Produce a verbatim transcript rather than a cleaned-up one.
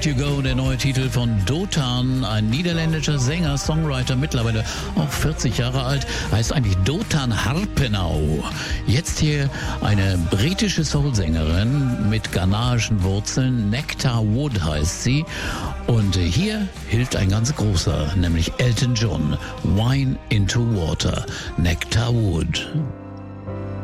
Let You Go, der neue Titel von Dotan, ein niederländischer Sänger, Songwriter, mittlerweile auch vierzig Jahre alt, heißt eigentlich Dotan Harpenau. Jetzt hier eine britische Soulsängerin mit ghanaischen Wurzeln, Nectar Wood heißt sie. Und hier hilft ein ganz großer, nämlich Elton John, Wine into Water, Nectar Wood.